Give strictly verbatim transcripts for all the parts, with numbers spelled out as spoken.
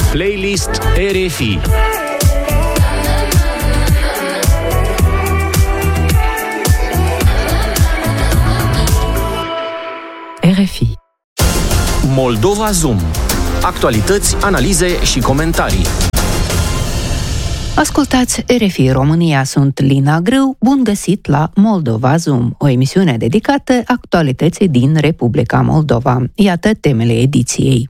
Playlist R F I. R F I. Moldova Zoom. Actualități, analize și comentarii. Ascultați R F I România, sunt Lina Grâu, bun găsit la Moldova Zoom, o emisiune dedicată actualității din Republica Moldova. Iată temele ediției.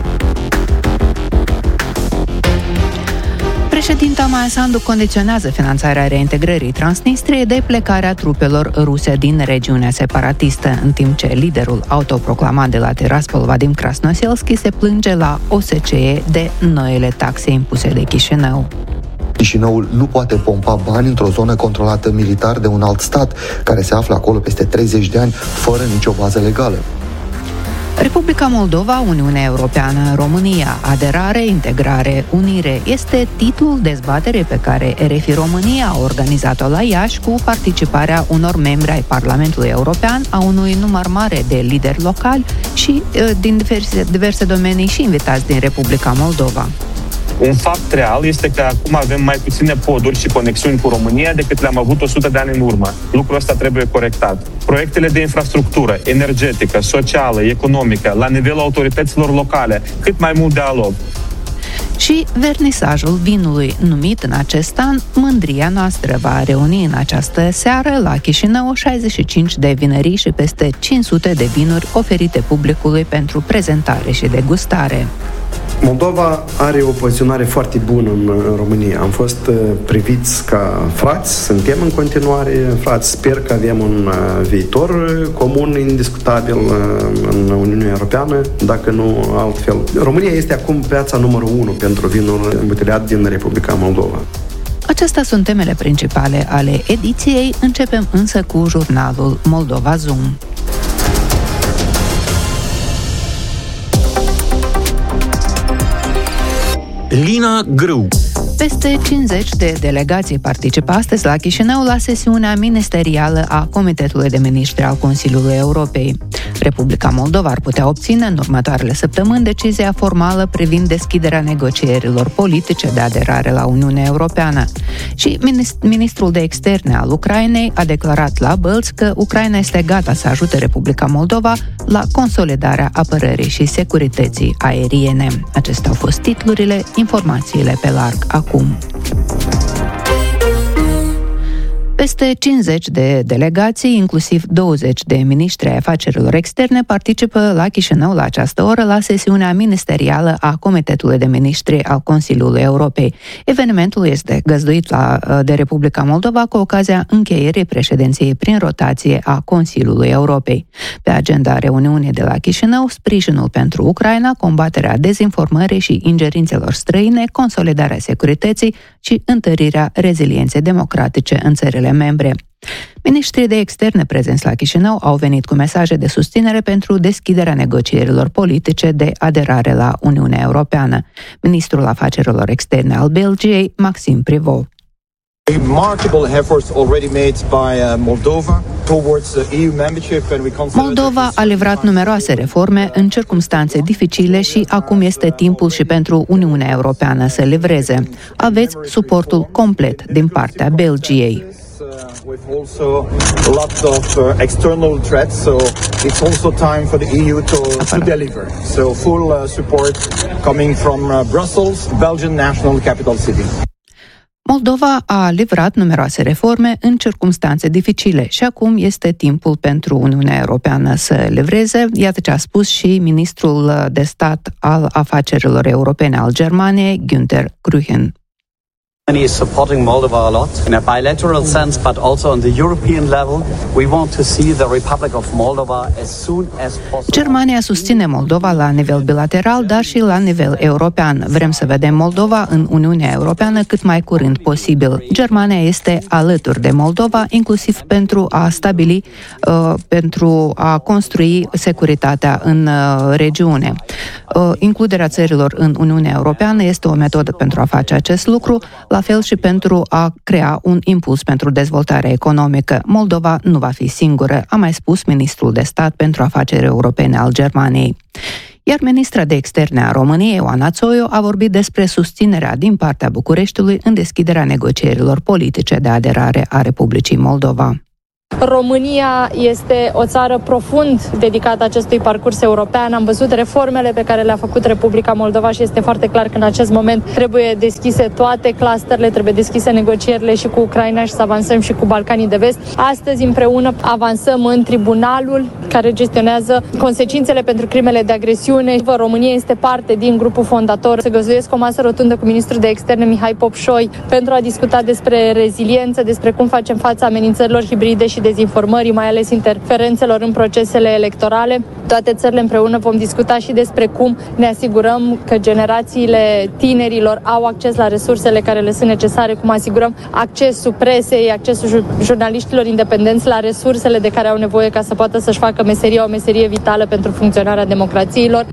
Președinta Maia Sandu condiționează finanțarea reintegrării Transnistriei de plecarea trupelor ruse din regiunea separatistă, în timp ce liderul autoproclamat de la Tiraspol, Vadim Krasnoselski, se plânge la O S C E de noile taxe impuse de Chișinău. Chișinăul nu poate pompa bani într-o zonă controlată militar de un alt stat, care se află acolo peste treizeci de ani, fără nicio bază legală. Republica Moldova, Uniunea Europeană, România, aderare, integrare, unire, este titlul dezbaterei pe care R F I România a organizat-o la Iași cu participarea unor membri ai Parlamentului European, a unui număr mare de lideri locali și din diverse, diverse domenii și invitați din Republica Moldova. Un fapt real este că acum avem mai puține poduri și conexiuni cu România decât le-am avut o sută de ani în urmă. Lucrul ăsta trebuie corectat. Proiectele de infrastructură, energetică, socială, economică, la nivelul autorităților locale, cât mai mult dialog. Și vernisajul vinului, numit în acest an Mândria Noastră, va reuni în această seară la Chișinău șaizeci și cinci de vinării și peste cinci sute de vinuri oferite publicului pentru prezentare și degustare. Moldova are o poziționare foarte bună în România. Am fost priviți ca frați, suntem în continuare frați. Sper că avem un viitor comun indiscutabil în Uniunea Europeană, dacă nu altfel. România este acum piața numărul unu pentru vinul îmbuteliat din Republica Moldova. Acestea sunt temele principale ale ediției. Începem însă cu jurnalul Moldova Zoom. Lina Grâu. Peste cincizeci de delegații participă astăzi la Chișinău la sesiunea ministerială a Comitetului de Miniștri al Consiliului Europei. Republica Moldova ar putea obține în următoarele săptămâni decizia formală privind deschiderea negocierilor politice de aderare la Uniunea Europeană. Și ministrul de externe al Ucrainei a declarat la Bălți că Ucraina este gata să ajute Republica Moldova la consolidarea apărării și securității aeriene. Acestea au fost titlurile, informațiile pe larg acum. Peste cincizeci de delegații, inclusiv douăzeci de miniștri ai afacerilor externe, participă la Chișinău la această oră la sesiunea ministerială a Comitetului de Miniștri al Consiliului Europei. Evenimentul este găzduit la, de Republica Moldova cu ocazia încheierii președinției prin rotație a Consiliului Europei. Pe agenda reuniunii de la Chișinău, sprijinul pentru Ucraina, combaterea dezinformării și ingerințelor străine, consolidarea securității și întărirea rezilienței democratice în țările membre. Ministrii de externe prezenți la Chișinău au venit cu mesaje de susținere pentru deschiderea negocierilor politice de aderare la Uniunea Europeană. Ministrul afacerilor externe al Belgiei, Maxime Prevot. Moldova a livrat numeroase reforme în circumstanțe dificile și acum este timpul și pentru Uniunea Europeană să livreze. Aveți suportul complet din partea Belgiei. With also a lot of uh, external threats, so it's also time for the E U to, to deliver. So full uh, support coming from uh, Brussels, Belgian national capital city. Moldova a livrat numeroase reforme în circumstanțe dificile și acum este timpul pentru Uniunea Europeană să livreze. Iată ce a spus și ministrul de stat al afacerilor europene al Germaniei, Günther Grüchen. Germany is supporting Moldova a lot in a bilateral sense, but also on the European level. We want to see the Republic of Moldova as soon as possible. Germania susține Moldova la nivel bilateral, dar și la nivel european. Vrem să vedem Moldova în Uniunea Europeană cât mai curând posibil. Germania este alături de Moldova, inclusiv pentru a stabili, uh, pentru a construi securitatea în uh, regiune. Uh, includerea țărilor în Uniunea Europeană este o metodă pentru a face acest lucru, la fel și pentru a crea un impuls pentru dezvoltarea economică. Moldova nu va fi singură, a mai spus ministrul de stat pentru afaceri europene al Germaniei. Iar ministra de externe a României, Oana Țoiu, a vorbit despre susținerea din partea Bucureștiului în deschiderea negocierilor politice de aderare a Republicii Moldova. România este o țară profund dedicată acestui parcurs european. Am văzut reformele pe care le-a făcut Republica Moldova și este foarte clar că în acest moment trebuie deschise toate clusterele, trebuie deschise negocierile și cu Ucraina și să avansăm și cu Balcanii de Vest. Astăzi împreună avansăm în tribunalul care gestionează consecințele pentru crimele de agresiune. România este parte din grupul fondator. Se găzduiesc o masă rotundă cu ministrul de externe Mihai Popșoi pentru a discuta despre reziliență, despre cum facem față amenințărilor hibride și dezinformării, mai ales interferențelor în procesele electorale. Toate țările împreună vom discuta și despre cum ne asigurăm că generațiile tinerilor au acces la resursele care le sunt necesare, cum asigurăm accesul presei, accesul jurnaliștilor independenți la resursele de care au nevoie ca să poată să-și facă meseria o meserie vitală pentru funcționarea democrațiilor.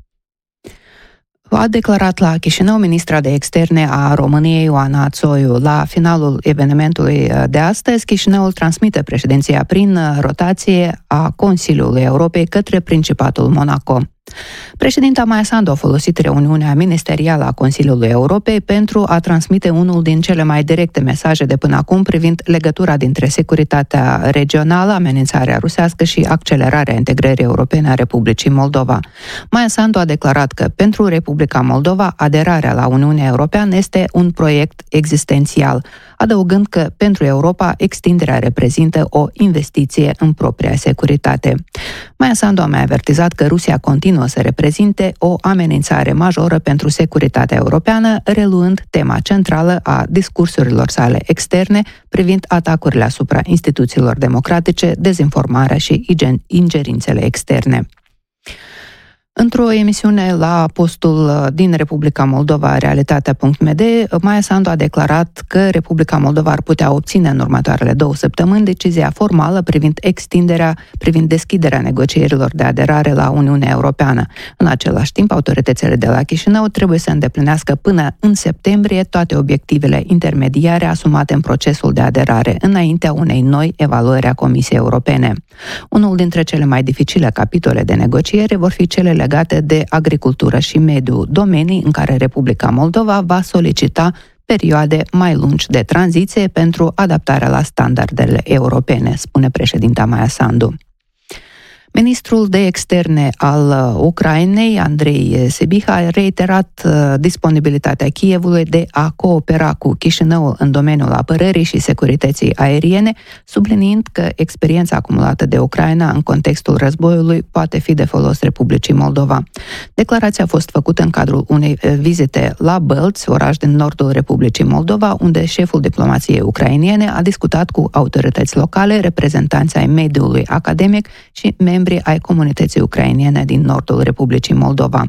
A declarat la Chișinău ministra de externe a României, Oana Țoiu. La finalul evenimentului de astăzi, Chișinăul transmite președinția prin rotație a Consiliului Europei către Principatul Monaco. Președinta Maia Sandu a folosit reuniunea ministerială a Consiliului Europei pentru a transmite unul din cele mai directe mesaje de până acum privind legătura dintre securitatea regională, amenințarea rusească și accelerarea integrării europene a Republicii Moldova. Maia Sandu a declarat că pentru Republica Moldova aderarea la Uniunea Europeană este un proiect existențial, adăugând că pentru Europa extinderea reprezintă o investiție în propria securitate. Maia Sandu a mai avertizat că Rusia continuă să reprezinte o amenințare majoră pentru securitatea europeană, reluând tema centrală a discursurilor sale externe privind atacurile asupra instituțiilor democratice, dezinformarea și ingerințele externe. Într-o emisiune la postul din Republica Moldova, realitatea punct m d, Maia Sandu a declarat că Republica Moldova ar putea obține în următoarele două săptămâni decizia formală privind extinderea, privind deschiderea negocierilor de aderare la Uniunea Europeană. În același timp, autoritățile de la Chișinău trebuie să îndeplinească până în septembrie toate obiectivele intermediare asumate în procesul de aderare, înaintea unei noi evaluări a Comisiei Europene. Unul dintre cele mai dificile capitole de negociere vor fi cele legate de agricultură și mediu, domenii în care Republica Moldova va solicita perioade mai lungi de tranziție pentru adaptarea la standardele europene, spune președinta Maia Sandu. Ministrul de externe al Ucrainei, Andrei Sebiha, a reiterat disponibilitatea Kievului de a coopera cu Chișinăul în domeniul apărării și securității aeriene, subliniind că experiența acumulată de Ucraina în contextul războiului poate fi de folos Republicii Moldova. Declarația a fost făcută în cadrul unei vizite la Bălți, oraș din nordul Republicii Moldova, unde șeful diplomației ucrainene a discutat cu autorități locale, reprezentanți ai mediului academic și membri ai comunității ucrainene din nordul Republicii Moldova.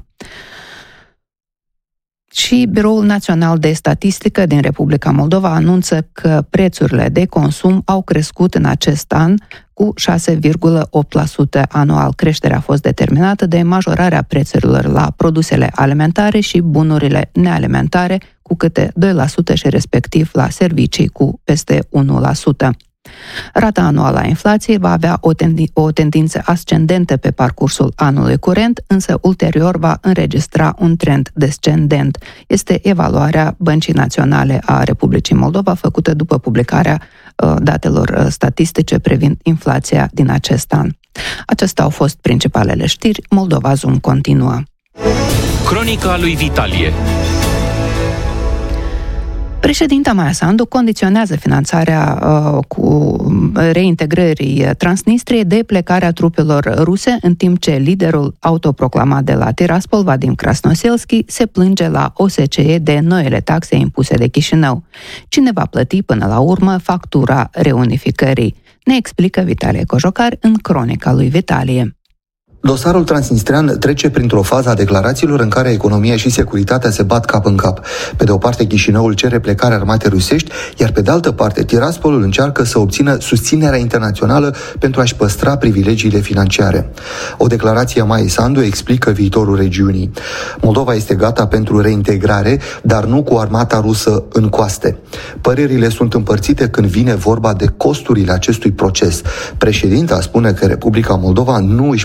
Și Biroul Național de Statistică din Republica Moldova anunță că prețurile de consum au crescut în acest an cu șase virgulă opt la sută anual. Creșterea a fost determinată de majorarea prețurilor la produsele alimentare și bunurile nealimentare cu câte doi la sută și respectiv la servicii cu peste unu la sută. Rata anuală a inflației va avea o, tendi- o tendință ascendentă pe parcursul anului curent, însă ulterior va înregistra un trend descendent. Este evaluarea Băncii Naționale a Republicii Moldova, făcută după publicarea uh, datelor statistice privind inflația din acest an. Acestea au fost principalele știri. Moldova Zoom continuă. Cronica lui Vitalie. Președinta Maia Sandu condiționează finanțarea uh, cu reintegrării Transnistriei de plecarea trupelor ruse, în timp ce liderul autoproclamat de la Tiraspol, Vadim Krasnoselski, se plânge la O S C E de noile taxe impuse de Chișinău. Cine va plăti până la urmă factura reunificării? Ne explică Vitalie Cojocar în Cronica lui Vitalie. Dosarul transnistrian trece printr-o fază a declarațiilor în care economia și securitatea se bat cap în cap. Pe de o parte, Chișinăul cere plecarea armatei rusești, iar pe de altă parte, Tiraspolul încearcă să obțină susținerea internațională pentru a-și păstra privilegiile financiare. O declarație a Maiei Sandu explică viitorul regiunii. Moldova este gata pentru reintegrare, dar nu cu armata rusă în coaste. Părerile sunt împărțite când vine vorba de costurile acestui proces. Președinta spune că Republica Moldova nu își poate asuma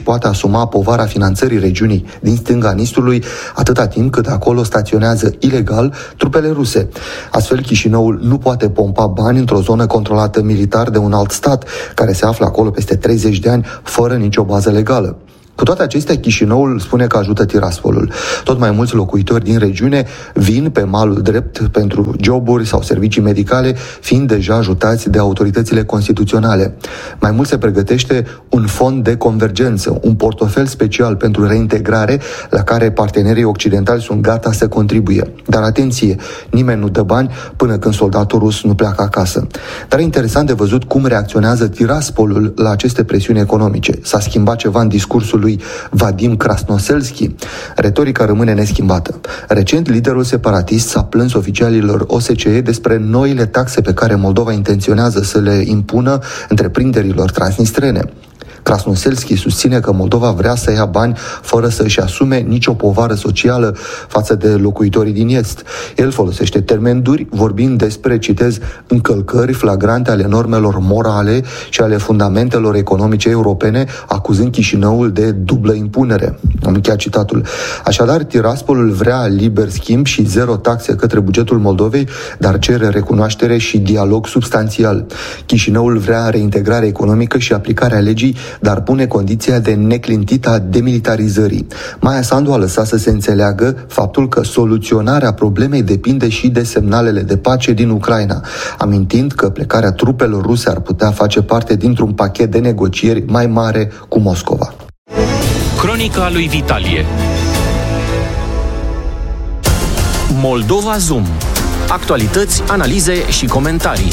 asuma povara finanțării regiunii din stânga Nistrului, atâta timp cât acolo staționează ilegal trupele ruse. Astfel, Chișinăul nu poate pompa bani într-o zonă controlată militar de un alt stat, care se află acolo peste treizeci de ani, fără nicio bază legală. Cu toate acestea, Chișinăul spune că ajută Tiraspolul. Tot mai mulți locuitori din regiune vin pe malul drept pentru joburi sau servicii medicale, fiind deja ajutați de autoritățile constituționale. Mai mult se pregătește un fond de convergență, un portofel special pentru reintegrare, la care partenerii occidentali sunt gata să contribuie. Dar atenție, nimeni nu dă bani până când soldatul rus nu pleacă acasă. Dar e interesant de văzut cum reacționează Tiraspolul la aceste presiuni economice. S-a schimbat ceva în discursul lui Vadim Krasnoselski? Retorica rămâne neschimbată. Recent, liderul separatist s-a plâns oficialilor O S C E despre noile taxe pe care Moldova intenționează să le impună întreprinderilor transnistrene. Krasnoselski susține că Moldova vrea să ia bani fără să își asume nicio povară socială față de locuitorii din Est. El folosește termeni duri, vorbind despre, citez, încălcări flagrante ale normelor morale și ale fundamentelor economice europene, acuzând Chișinăul de dublă impunere. Am încheiat citatul. Așadar, Tiraspolul vrea liber schimb și zero taxe către bugetul Moldovei, dar cere recunoaștere și dialog substanțial. Chișinăul vrea reintegrare economică și aplicarea legii, dar pune condiția de neclintită a demilitarizării. Maia Sandu a lăsat să se înțeleagă faptul că soluționarea problemei depinde și de semnalele de pace din Ucraina, amintind că plecarea trupelor ruse ar putea face parte dintr-un pachet de negocieri mai mare cu Moscova. Cronica lui Vitalie. Moldova Zoom. Actualități, analize și comentarii.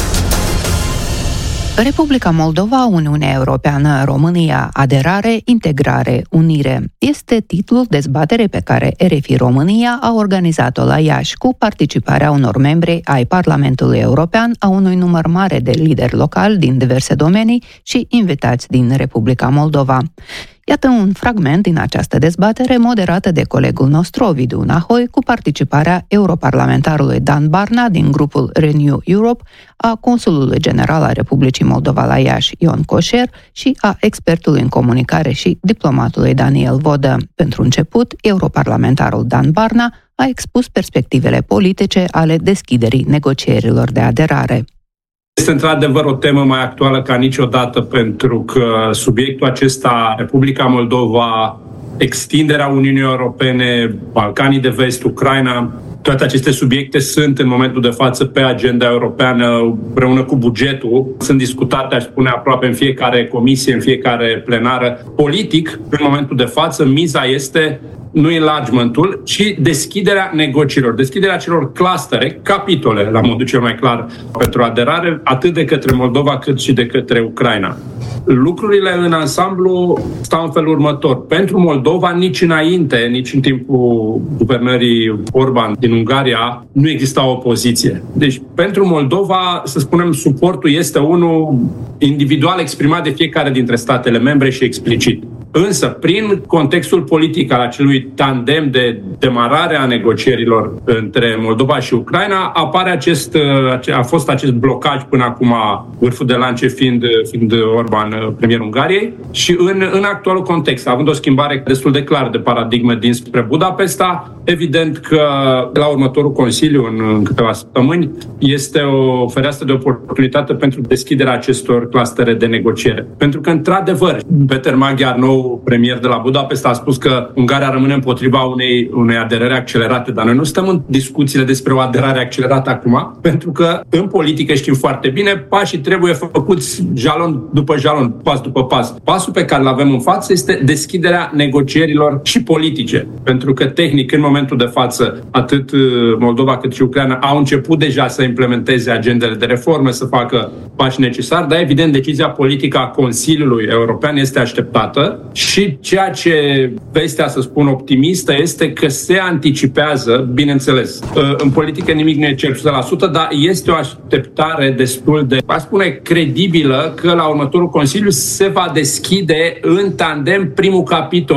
Republica Moldova, Uniunea Europeană, România, aderare, integrare, unire. Este titlul dezbaterei pe care R F I România a organizat-o la Iași, cu participarea unor membri ai Parlamentului European, a unui număr mare de lideri locali din diverse domenii și invitați din Republica Moldova. Iată un fragment din această dezbatere moderată de colegul nostru Ovidiu Nahoi, cu participarea europarlamentarului Dan Barna din grupul Renew Europe, a consulului general al Republicii Moldova la Iași, Ion Coșer, și a expertului în comunicare și diplomatului Daniel Vodă. Pentru început, europarlamentarul Dan Barna a expus perspectivele politice ale deschiderii negocierilor de aderare. Este într-adevăr o temă mai actuală ca niciodată, pentru că subiectul acesta, Republica Moldova, extinderea Uniunii Europene, Balcanii de Vest, Ucraina, toate aceste subiecte sunt în momentul de față pe agenda europeană împreună cu bugetul. Sunt discutate, aș spune, aproape în fiecare comisie, în fiecare plenară. Politic, în momentul de față, miza este nu enlargementul, ci deschiderea negocierilor, deschiderea celor clustere, capitole, la modul cel mai clar, pentru aderare, atât de către Moldova cât și de către Ucraina. Lucrurile în ansamblu stau în felul următor. Pentru Moldova, nici înainte, nici în timpul guvernării Orban din Ungaria, nu exista opoziție. Deci, pentru Moldova, să spunem, suportul este unul individual exprimat de fiecare dintre statele membre și explicit. Însă, prin contextul politic al acelui tandem de demarare a negocierilor între Moldova și Ucraina, apare acest, a fost acest blocaj până acum, vârful de lance fiind, fiind Orban, premierul Ungariei, și în, în actualul context, având o schimbare destul de clară de paradigmă dinspre Budapesta, evident că la următorul Consiliu, în, în câteva săptămâni, este o fereastră de oportunitate pentru deschiderea acestor clustere de negociere. Pentru că, într-adevăr, Peter Magyar, nou premier de la Budapesta, a spus că Ungaria rămâne împotriva unei, unei aderări accelerate, dar noi nu stăm în discuțiile despre o aderare accelerată acum, pentru că în politică știm foarte bine, pașii trebuie făcuți jalon după jalon, pas după pas. Pasul pe care îl avem în față este deschiderea negocierilor și politice, pentru că tehnic, în momentul de față, atât Moldova cât și Ucraina au început deja să implementeze agendele de reforme, să facă pași necesari, dar evident decizia politică a Consiliului European este așteptată. Și ceea ce vestea, să spun, optimistă este că se anticipează, bineînțeles, în politică nimic nu e cer o sută la sută, dar este o așteptare destul de, aș spune, credibilă că la următorul Consiliu se va deschide în tandem primul capitol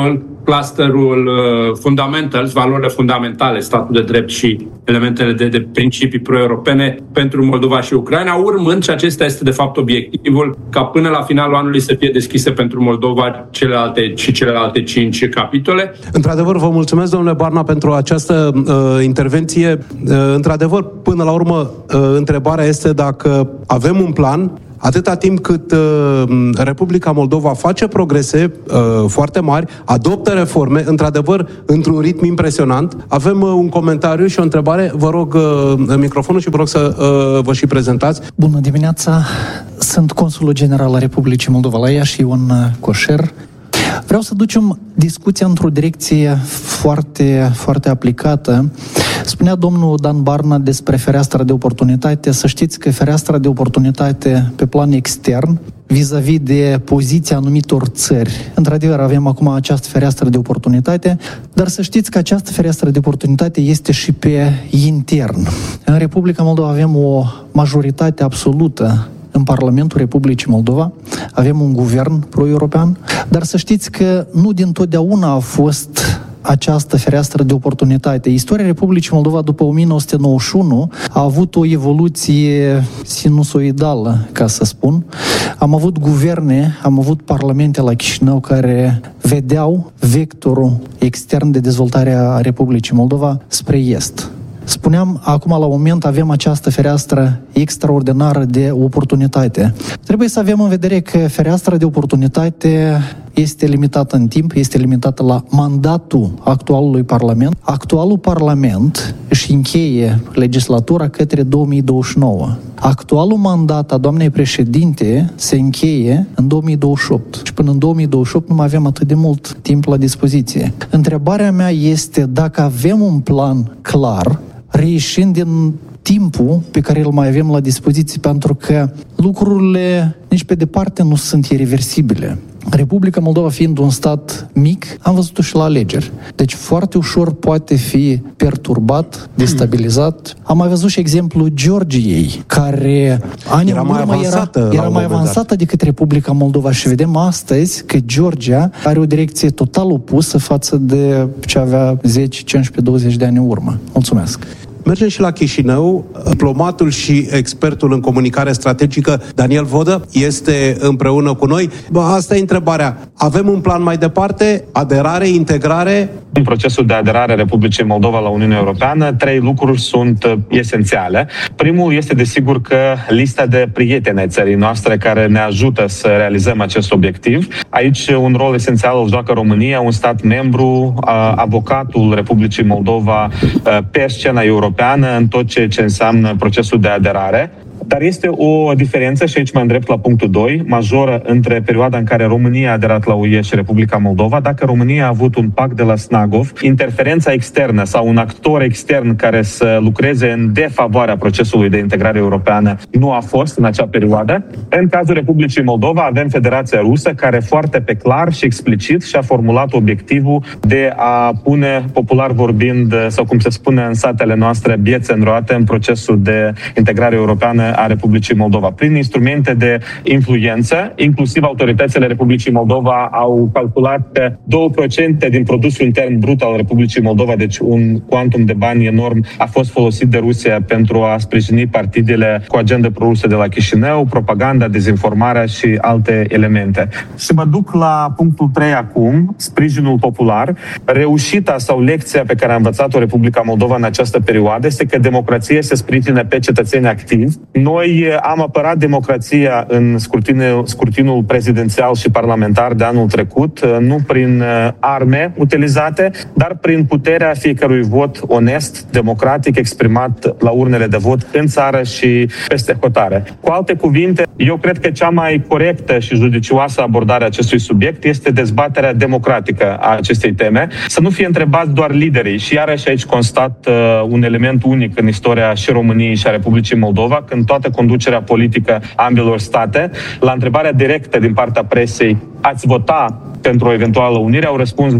clusterul uh, fundamentals, valorile fundamentale, statul de drept și elementele de, de principii pro-europene pentru Moldova și Ucraina, urmând, și acesta este de fapt obiectivul, ca până la finalul anului să fie deschise pentru Moldova celelalte și celelalte cinci capitole. Într-adevăr, vă mulțumesc, domnule Barna, pentru această uh, intervenție. Uh, într-adevăr, până la urmă, uh, întrebarea este dacă avem un plan. Atâta timp cât uh, Republica Moldova face progrese uh, foarte mari, adoptă reforme, într-adevăr, într-un ritm impresionant. Avem uh, un comentariu și o întrebare. Vă rog uh, microfonul și vă rog să uh, vă și prezentați. Bună dimineața! Sunt consulul general al Republicii Moldova la Iași, Ion Coșer. Vreau să ducem discuția într-o direcție foarte, foarte aplicată. Spunea domnul Dan Barna despre fereastra de oportunitate. Să știți că fereastra de oportunitate pe plan extern, vis-a-vis de poziția anumitor țări, într-adevăr avem acum această fereastră de oportunitate, dar să știți că această fereastră de oportunitate este și pe intern. În Republica Moldova avem o majoritate absolută în Parlamentul Republicii Moldova, avem un guvern pro-european, dar să știți că nu dintotdeauna a fost această fereastră de oportunitate. Istoria Republicii Moldova după o mie nouă sute nouăzeci și unu a avut o evoluție sinusoidală, ca să spun. Am avut guverne, am avut parlamente la Chișinău care vedeau vectorul extern de dezvoltare a Republicii Moldova spre est. Spuneam, acum la moment avem această fereastră extraordinară de oportunitate. Trebuie să avem în vedere că fereastra de oportunitate este limitată în timp, este limitată la mandatul actualului Parlament. Actualul Parlament își încheie legislatura către două mii douăzeci și nouă. Actualul mandat a doamnei președinte se încheie în două mii douăzeci și opt și până în două mii douăzeci și opt nu mai avem atât de mult timp la dispoziție. Întrebarea mea este dacă avem un plan clar, reieșind din timpul pe care îl mai avem la dispoziție, pentru că lucrurile nici pe departe nu sunt irreversibile. Republica Moldova fiind un stat mic, am văzut-o și la alegeri. Deci foarte ușor poate fi perturbat, destabilizat. Am mai văzut și exemplul Georgiei, care ani era mai avansată, era, era mai avansată decât Republica Moldova și vedem astăzi că Georgia are o direcție total opusă față de ce avea zece, cincisprezece, douăzeci de ani în urmă. Mulțumesc! Mergem și la Chișinău. Diplomatul și expertul în comunicare strategică Daniel Vodă este împreună cu noi. Bă, asta e întrebarea. Avem un plan mai departe? Aderare, integrare? În procesul de aderare a Republicii Moldova la Uniunea Europeană, trei lucruri sunt esențiale. Primul este, desigur, că lista de prieteni ai țării noastre care ne ajută să realizăm acest obiectiv. Aici un rol esențial îl joacă România, un stat membru, avocatul Republicii Moldova pe scena europeană, în tot ce, ce înseamnă procesul de aderare. Dar este o diferență, și aici mă îndrept la punctul doi, majoră între perioada în care România a aderat la U E și Republica Moldova. Dacă România a avut un pact de la Snagov, interferența externă sau un actor extern care să lucreze în defavoarea procesului de integrare europeană nu a fost în acea perioadă. În cazul Republicii Moldova avem Federația Rusă, care foarte pe clar și explicit și-a formulat obiectivul de a pune, popular vorbind, sau cum se spune în satele noastre, biețe în roate în procesul de integrare europeană a Republicii Moldova. Prin instrumente de influență, inclusiv autoritățile Republicii Moldova au calculat că două la sută din produsul intern brut al Republicii Moldova, deci un cuantum de bani enorm, a fost folosit de Rusia pentru a sprijini partidele cu agenda pro-rusă de la Chișinău, propaganda, dezinformarea și alte elemente. Și mă duc la punctul trei acum, sprijinul popular. Reușita sau lecția pe care a învățat-o Republica Moldova în această perioadă este că democrația se sprijină pe cetățeni activi. Noi am apărat democrația în scrutinul, scrutinul prezidențial și parlamentar de anul trecut, nu prin arme utilizate, dar prin puterea fiecărui vot onest, democratic, exprimat la urnele de vot în țară și peste hotare. Cu alte cuvinte, eu cred că cea mai corectă și judicioasă abordare a acestui subiect este dezbaterea democratică a acestei teme, să nu fie întrebați doar liderii. Și iarăși aici constat uh, un element unic în istoria și României și a Republicii Moldova, când toată conducerea politică a ambelor state, la întrebarea directă din partea presei, ați vota pentru o eventuală unire, au răspuns da.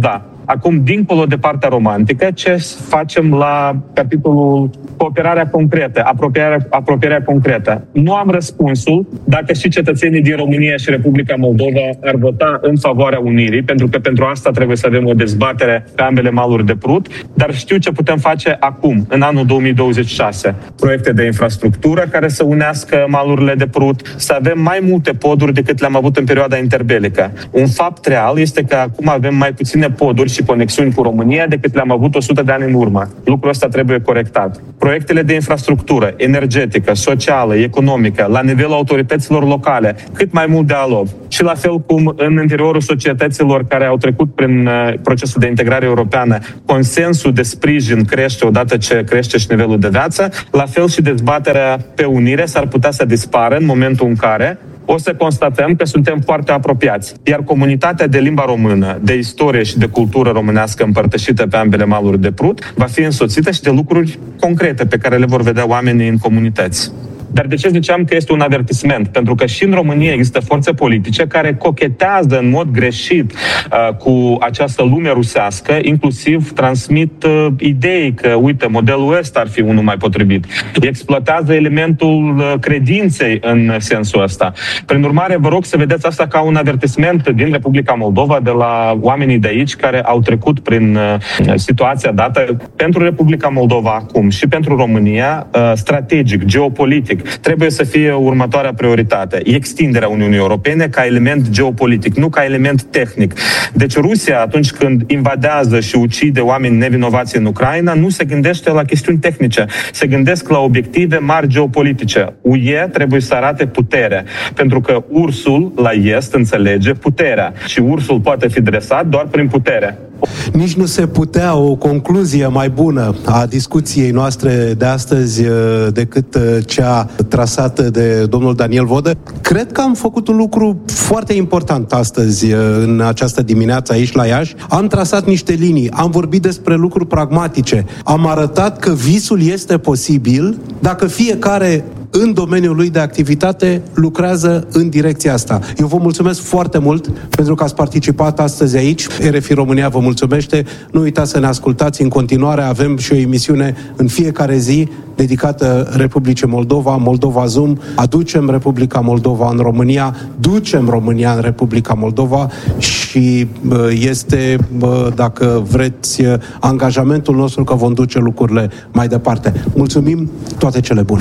Acum, dincolo de partea romantică, ce facem la capitolul cooperarea concretă, apropierea, apropierea concretă? Nu am răspunsul dacă și cetățenii din România și Republica Moldova ar vota în favoarea unirii, pentru că pentru asta trebuie să avem o dezbatere pe ambele maluri de Prut, dar știu ce putem face acum, în anul două mii douăzeci și șase. Proiecte de infrastructură care să unească malurile de Prut, să avem mai multe poduri decât le-am avut în perioada interbelică. Un fapt real este că acum avem mai puține poduri și conexiuni cu România decât le-am avut o sută de ani în urmă. Lucrul ăsta trebuie corectat. Proiectele de infrastructură energetică, socială, economică, la nivelul autorităților locale, cât mai mult dialog. Și la fel cum în interiorul societăților care au trecut prin procesul de integrare europeană, consensul de sprijin crește odată ce crește și nivelul de viață, la fel și dezbaterea pe unire s-ar putea să dispară în momentul în care o să constatăm că suntem foarte apropiați. Iar comunitatea de limba română, de istorie și de cultură românească împărtășită pe ambele maluri de Prut, va fi însoțită și de lucruri concrete pe care le vor vedea oamenii în comunități. Dar de ce ziceam că este un avertisment? Pentru că și în România există forțe politice care cochetează în mod greșit uh, cu această lume rusească, inclusiv transmit uh, idei că, uite, modelul ăsta ar fi unul mai potrivit. Exploatează elementul uh, credinței în sensul ăsta. Prin urmare, vă rog să vedeți asta ca un avertisment din Republica Moldova, de la oamenii de aici care au trecut prin uh, situația dată pentru Republica Moldova acum și pentru România, uh, strategic, geopolitic. Trebuie să fie următoarea prioritate. Extinderea Uniunii Europene ca element geopolitic, nu ca element tehnic. Deci Rusia, atunci când invadează și ucide oameni nevinovați în Ucraina, nu se gândește la chestiuni tehnice. Se gândesc la obiective mari geopolitice. U E trebuie să arate putere, pentru că ursul la est înțelege puterea și ursul poate fi dresat doar prin putere. Nici nu se putea o concluzie mai bună a discuției noastre de astăzi decât cea trasată de domnul Daniel Vodă. Cred că am făcut un lucru foarte important astăzi, în această dimineață aici la Iași. Am trasat niște linii, am vorbit despre lucruri pragmatice, am arătat că visul este posibil dacă fiecare în domeniul lui de activitate lucrează în direcția asta. Eu vă mulțumesc foarte mult pentru că ați participat astăzi aici. R F I România vă mulțumește. Nu uitați să ne ascultați în continuare. Avem și o emisiune în fiecare zi dedicată Republicii Moldova, Moldova Zoom. Aducem Republica Moldova în România, ducem România în Republica Moldova și este, dacă vreți, angajamentul nostru că vom duce lucrurile mai departe. Mulțumim, toate cele bune!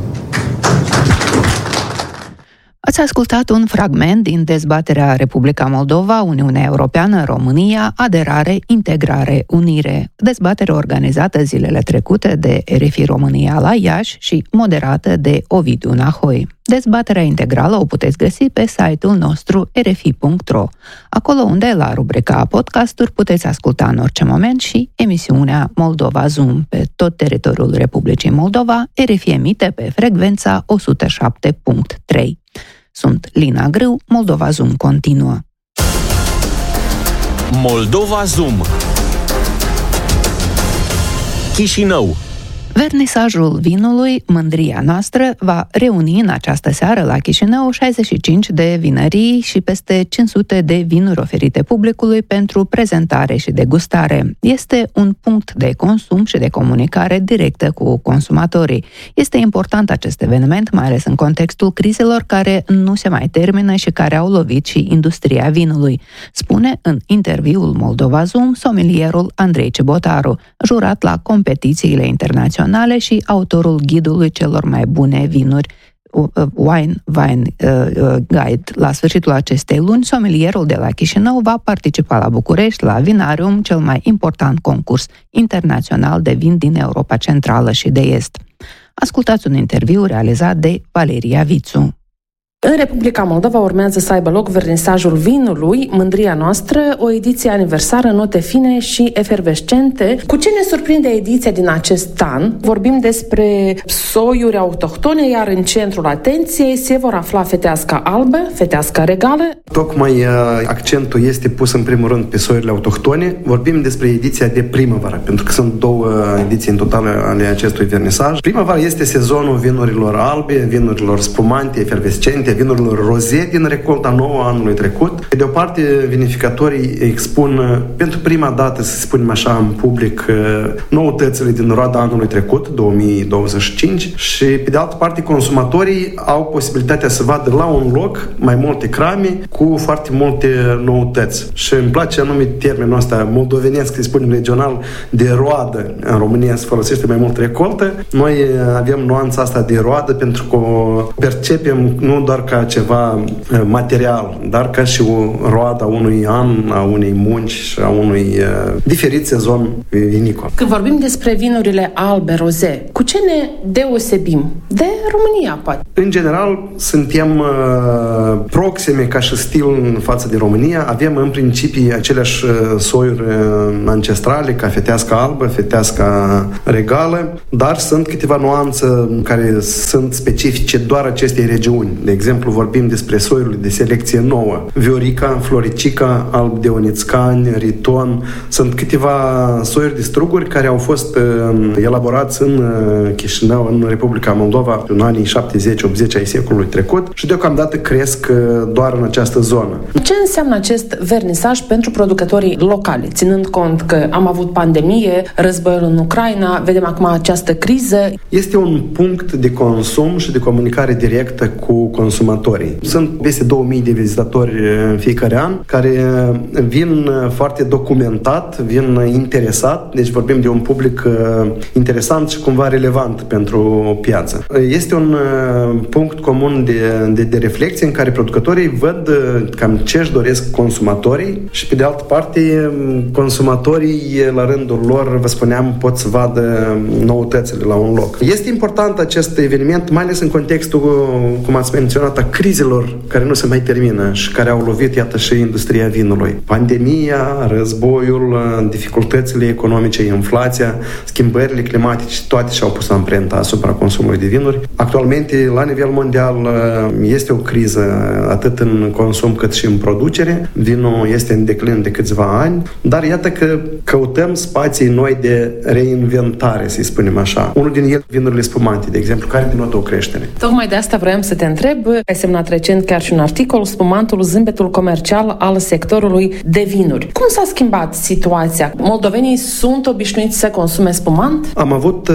Ați ascultat un fragment din dezbaterea Republica Moldova, Uniunea Europeană, România, aderare, integrare, unire. Dezbatere organizată zilele trecute de R F I România la Iași și moderată de Ovidiu Nahoi. Dezbaterea integrală o puteți găsi pe site-ul nostru r f i punct r o. Acolo unde, la rubrica podcasturi, puteți asculta în orice moment și emisiunea Moldova Zoom. Pe tot teritoriul Republicii Moldova, R F I emite pe frecvența o sută șapte punct trei. Sunt Lina Grâu, Moldova Zoom continuă. Moldova Zoom. Chișinău. Vernisajul vinului Mândria Noastră va reuni în această seară la Chișinău șaizeci și cinci de vinării și peste cinci sute de vinuri oferite publicului pentru prezentare și degustare. Este un punct de consum și de comunicare directă cu consumatorii. Este important acest eveniment, mai ales în contextul crizelor care nu se mai termină și care au lovit și industria vinului, spune în interviul Moldova Zoom somelierul Andrei Cibotaru, jurat la competițiile internaționale și autorul ghidului celor mai bune vinuri Wine, Wine uh, Guide. La sfârșitul acestei luni, somelierul de la Chișinău va participa la București la Vinarium, cel mai important concurs internațional de vin din Europa Centrală și de Est. Ascultați un interviu realizat de Valeria Vițu. În Republica Moldova urmează să aibă loc vernisajul vinului Mândria Noastră, o ediție aniversară, note fine și efervescente. Cu ce ne surprinde ediția din acest an? Vorbim despre soiuri autohtone, iar în centrul atenției se vor afla feteasca albă, feteasca regală. Tocmai accentul este pus în primul rând pe soiurile autohtone. Vorbim despre ediția de primăvară, pentru că sunt două ediții în total ale acestui vernisaj. Primăvara este sezonul vinurilor albe, vinurilor spumante, efervescente, înaintea vinurilor roze din recolta nouă anului trecut. Pe de o parte, vinificatorii expun pentru prima dată, să spunem așa, în public noutățile din roada anului trecut, două mii douăzeci și cinci, și pe de altă parte, consumatorii au posibilitatea să vadă la un loc mai multe crame cu foarte multe noutăți. Și îmi place anume termenul ăsta moldovenesc, să spunem regional, de roadă. În România se folosește mai mult recoltă. Noi avem nuanța asta de roadă pentru că o percepem nu doar ca ceva material, dar ca și o roadă a unui an, a unei munci și a unui uh, diferit sezon vinicol. Când vorbim despre vinurile albe, roze, cu ce ne deosebim de România, poate? În general, suntem uh, proxime ca și stil în față de România. Avem în principiu aceleași soiuri ancestrale, ca fetească albă, fetească regală, dar sunt câteva nuanțe care sunt specifice doar acestei regiuni. De exemplu, vorbim despre soiurile de selecție nouă. Viorica, Floricica, Alb de Onițcani, Riton. Sunt câteva soiuri de struguri care au fost uh, elaborați în uh, Chișinău, în Republica Moldova, în anii șaptezeci optzeci ai secolului trecut și deocamdată cresc uh, doar în această zonă. Ce înseamnă acest vernisaj pentru producătorii locali, ținând cont că am avut pandemie, războiul în Ucraina, vedem acum această criză? Este un punct de consum și de comunicare directă cu consumatorii. Sunt peste două mii de vizitatori în fiecare an care vin foarte documentat, vin interesat, deci vorbim de un public interesant și cumva relevant pentru piață. Este un punct comun de, de, de reflexie în care producătorii văd cam ce își doresc consumatorii și pe de altă parte consumatorii la rândul lor, vă spuneam, pot să vadă noutățile la un loc. Este important acest eveniment, mai ales în contextul, cum ați menționat, a crizelor care nu se mai termină și care au lovit, iată, și industria vinului. Pandemia, războiul, dificultățile economice, inflația, schimbările climatice, toate și-au pus amprenta asupra consumului de vinuri. Actualmente, la nivel mondial, este o criză atât în consum cât și în producere. Vinul este în declin de câțiva ani, dar iată că căutăm spații noi de reinventare, să-i spunem așa. Unul din ele, vinurile spumante, de exemplu, care denotă o creștere. Tocmai de asta vroiam să te întreb. Ai semnat recent chiar și un articol, Spumantul, zâmbetul comercial al sectorului de vinuri. Cum s-a schimbat situația? Moldovenii sunt obișnuiți să consume spumant? Am avut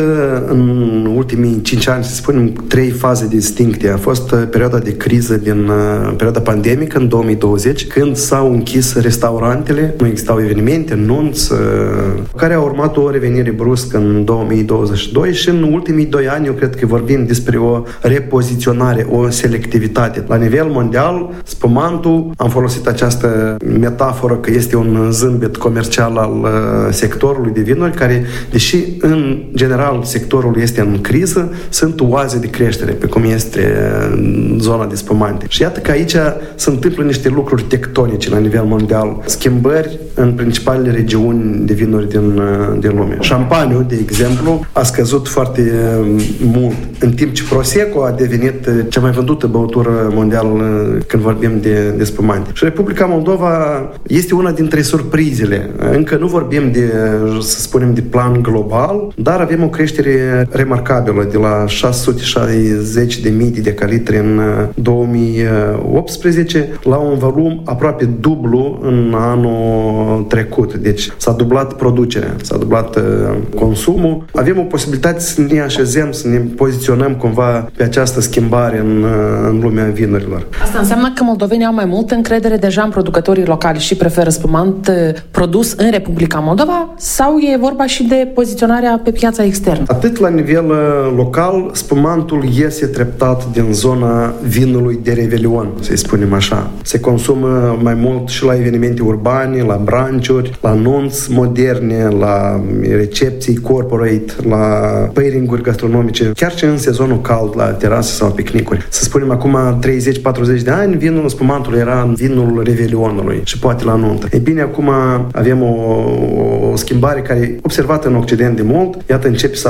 în ultimii cinci ani, să spunem, trei faze distincte. A fost perioada de criză din perioada pandemică în două mii douăzeci, când s-au închis restaurantele, nu existau evenimente, nunți, care a urmat o revenire bruscă în două mii douăzeci și doi și în ultimii doi ani eu cred că vorbim despre o repoziționare, o selectivitate. La nivel mondial, spumantul, am folosit această metaforă că este un zâmbet comercial al sectorului de vinuri, care, deși în general sectorul este în criză, sunt oaze de creștere, pe cum este zona de spumante. Și iată că aici se întâmplă niște lucruri tectonice la nivel mondial, schimbări în principalele regiuni de vinuri din, din lume. Șampaniul, de exemplu, a scăzut foarte mult, în timp ce Prosecco a devenit cea mai vândută băutură mondială când vorbim de, de spumante. Și Republica Moldova este una dintre surprizele. Încă nu vorbim de, să spunem, de plan global, dar avem o creștere remarcabilă de la șase sute șaizeci de mii de decalitri în două mii optsprezece la un volum aproape dublu în anul trecut. Deci s-a dublat producerea, s-a dublat consumul. Avem o posibilitate să ne așezăm, să ne poziționăm cumva pe această schimbare în, în lumea vinurilor. Asta înseamnă că moldovenii au mai multă încredere deja în producătorii locali și preferă spumant produs în Republica Moldova sau e vorba și de poziționarea pe piața externă? Atât la nivel local, spumantul iese treptat din zona vinului de revelion, să-i spunem așa. Se consumă mai mult și la evenimente urbane, la branciuri, la nunți moderne, la recepții corporate, la pairing-uri gastronomice, chiar și în sezonul cald, la terase sau picnicuri. Să spunem, acum treizeci patruzeci de ani, vinul spumantul era vinul revelionului și poate la nuntă. E bine, acum avem o, o schimbare care e observată în Occident de mult. Iată, începe să apară și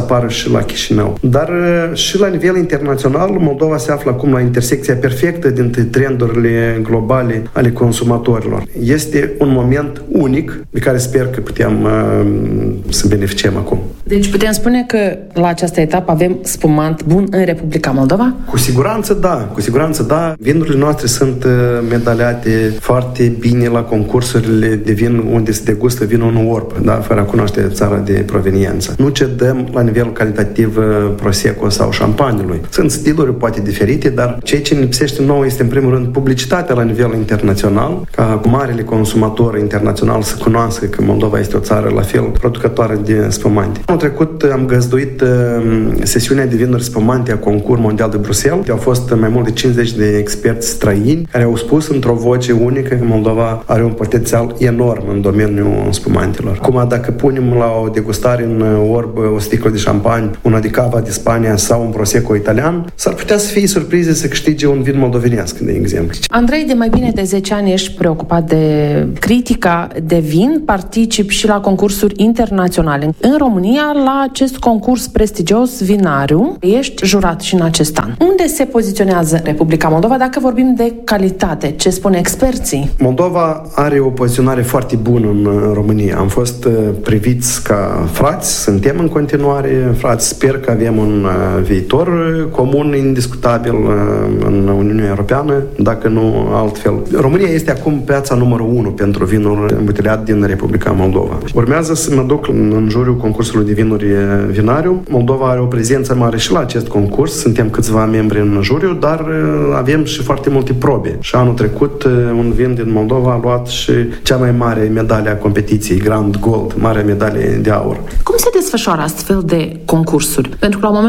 și la Chișinău. Dar și la nivel internațional, Moldova se află acum la intersecția perfectă dintre trendurile globale ale consumatorilor. Este un moment unic de care sper că putem uh, să beneficiem acum. Deci putem spune că la această etapă avem spumant bun în Republica Moldova? Cu siguranță da, cu siguranță da. Vinurile noastre sunt medaliate foarte bine la concursurile de vin unde se degustă vinul în orb, da, fără a cunoaște țara de proveniență. Nu cedăm la nivel calitativ Prosecco sau șampanelui. Sunt stiluri poate diferite, dar ceea ce ne lipsește nouă este în primul rând publicitatea la nivel internațional, ca marele consumator internațional să cunoască că Moldova este o țară la fel producătoare de spumante. Anul trecut am găzduit uh, sesiunea de vinuri spumante a Concurs Mondial de Bruxelles. Au fost mai mult de cincizeci de experți străini care au spus într-o voce unică că Moldova are un potențial enorm în domeniul spumantelor. Acum, dacă punem la o degustare în orb o sticlă de șampanie, una de cava de Spania sau un prosecco italian, s-ar putea să fie surprize să câștige un vin moldovenesc, de exemplu. Andrei, de mai bine de zece ani ești preocupat de critica de vin, particip și la concursuri internaționale. În România, la acest concurs prestigios Vinariu, ești jurat și în acest an. Unde se poziționează Republica Moldova dacă vorbim de calitate? Ce spun experții? Moldova are o poziționare foarte bună în România. Am fost priviți ca frați, suntem în continuare frați. Sper că avem un viitor comun, indiscutabil în Uniunea Europeană, dacă nu altfel. România este acum piața numărul unu pentru vinul îmbuteliat din Republica Moldova. Urmează să mă duc în juriul concursului de vinuri Vinariu. Moldova are o prezență mare și la acest concurs. Suntem câțiva membri în juriu, dar avem și foarte multe probe. Și anul trecut un vin din Moldova a luat și cea mai mare medalie a competiției, Grand Gold, marea medalie de aur. Cum se desfășoară astfel de concursuri? Pentru că la moment